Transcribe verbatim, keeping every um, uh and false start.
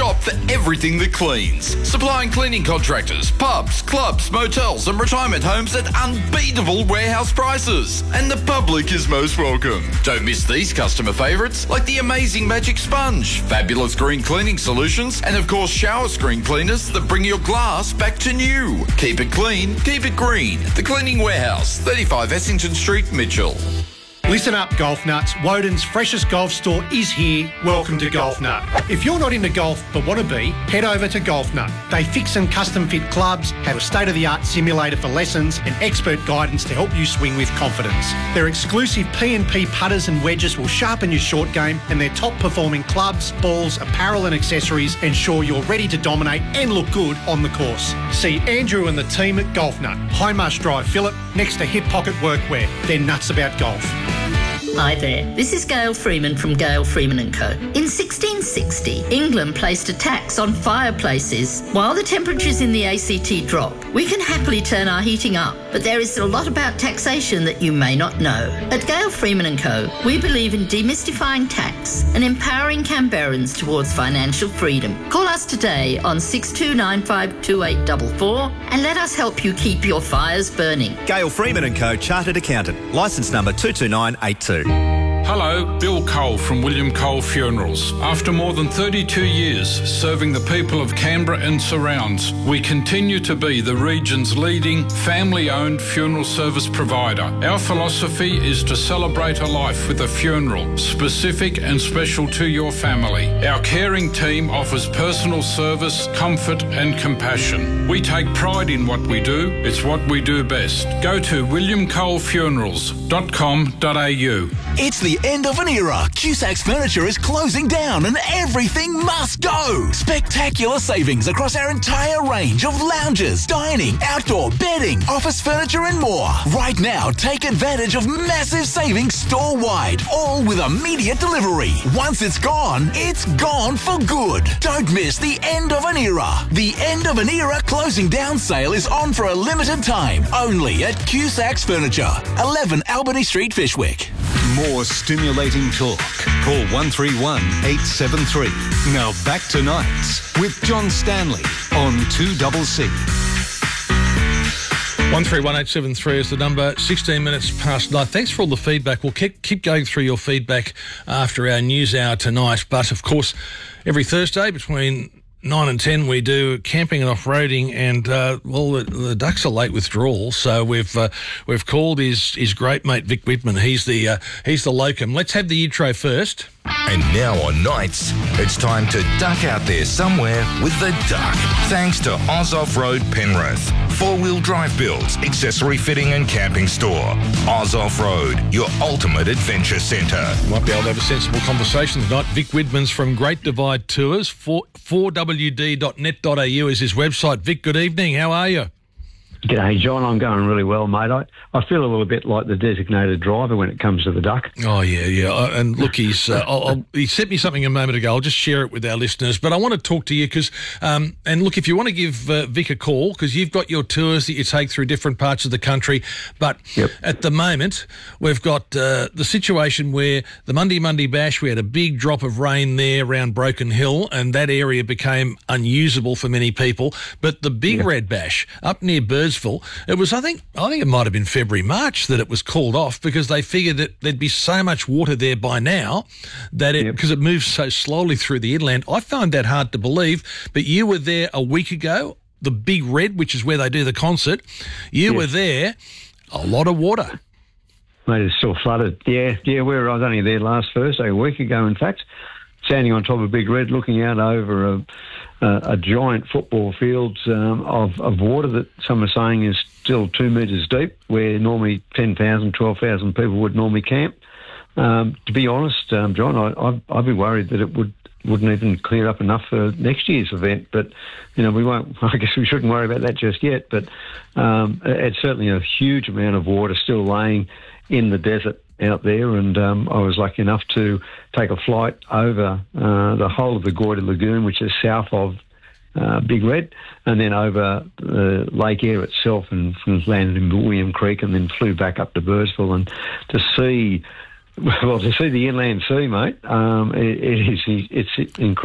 shop for everything that cleans. Supplying cleaning contractors, pubs, clubs, motels and retirement homes at unbeatable warehouse prices. And the public is most welcome. Don't miss these customer favourites like the amazing Magic Sponge, fabulous green cleaning solutions, and of course shower screen cleaners that bring your glass back to new. Keep it clean, keep it green. The Cleaning Warehouse, thirty-five Essington Street, Mitchell. Listen up, Golf Nuts. Woden's freshest golf store is here. Welcome to Golf Nut. If you're not into golf but want to be, head over to Golf Nut. They fix and custom fit clubs, have a state-of-the-art simulator for lessons and expert guidance to help you swing with confidence. Their exclusive P and P putters and wedges will sharpen your short game, and their top-performing clubs, balls, apparel and accessories ensure you're ready to dominate and look good on the course. See Andrew and the team at Golf Nut, Highmarsh Drive, Phillip, next to Hip Pocket Workwear. They're nuts about golf. Hi there, this is Gail Freeman from Gail Freeman and Co. In sixteen sixty, England placed a tax on fireplaces. While the temperatures in the A C T drop, we can happily turn our heating up, but there is a lot about taxation that you may not know. At Gail Freeman and Co, we believe in demystifying tax and empowering Canberrans towards financial freedom. Call us today on six two nine five two eight four four and let us help you keep your fires burning. Gail Freeman and Co, Chartered Accountant, licence number two two nine eight two. Hello, Bill Cole from William Cole Funerals. After more than thirty-two years serving the people of Canberra and surrounds, we continue to be the region's leading family-owned funeral service provider. Our philosophy is to celebrate a life with a funeral, specific and special to your family. Our caring team offers personal service, comfort and compassion. We take pride in what we do. It's what we do best. Go to william cole funerals dot com dot a u. It's the end of an era. Cusac's Furniture is closing down and everything must go. Spectacular savings across our entire range of lounges, dining, outdoor, bedding, office furniture and more. Right now, take advantage of massive savings store-wide, all with immediate delivery. Once it's gone, it's gone for good. Don't miss the end of an era. The end of an era closing down sale is on for a limited time, only at Cusac's Furniture, eleven Albany Street, Fishwick. More stimulating talk. Call one three one eight seven three. Now back to Nights with John Stanley on two C C. one three one eight seven three is the number, sixteen minutes past nine. Thanks for all the feedback. We'll keep, keep going through your feedback after our news hour tonight. But, of course, every Thursday between nine and ten we do camping and off-roading, and uh, well the, the Ducks are late withdrawal, so we've uh, we've called his his great mate Vic Whitman. He's the uh, he's the locum. Let's have the intro first. And now on Nights, it's time to duck out there somewhere with the duck. Thanks to Oz Off-Road Penrith. Four-wheel drive builds, accessory fitting and camping store. Oz Off-Road, your ultimate adventure centre. Might be able to have a sensible conversation tonight. Vic Whitman's from Great Divide Tours. four w d dot net dot a u is his website. Vic, good evening. How are you? G'day, John. I'm going really well, mate. I, I feel a little bit like the designated driver when it comes to the duck. Oh, yeah, yeah. Uh, and look, he's uh, I'll, I'll, he sent me something a moment ago. I'll just share it with our listeners. But I want to talk to you because, um, and look, if you want to give uh, Vic a call, because you've got your tours that you take through different parts of the country. But yep. At the moment, we've got uh, the situation where the Monday Monday Bash, we had a big drop of rain there around Broken Hill, and that area became unusable for many people. But the Big yep. Red Bash up near Birdsville, it was, I think, I think it might have been February, March that it was called off because they figured that there'd be so much water there by now that it, because yep. it moves so slowly through the inland. I find that hard to believe, but you were there a week ago, the Big Red, which is where they do the concert. You yes. were there, a lot of water. Mate, it's still flooded. Yeah, yeah, we were, I was only there last Thursday, a week ago, in fact, standing on top of Big Red, looking out over a, a, a giant football field um, of, of water that some are saying is still two metres deep, where normally ten thousand, twelve thousand people would normally camp. Um, to be honest, um, John, I, I'd, I'd be worried that it would, wouldn't even clear up enough for next year's event. But, you know, we won't, I guess we shouldn't worry about that just yet. But um, it's certainly a huge amount of water still laying in the desert out there, and um, I was lucky enough to take a flight over uh, the whole of the Goyder Lagoon, which is south of uh, Big Red, and then over uh, Lake Eyre itself, and landed in William Creek, and then flew back up to Birdsville, and to see, well, to see the inland sea, mate, um, it, it is it's incredible.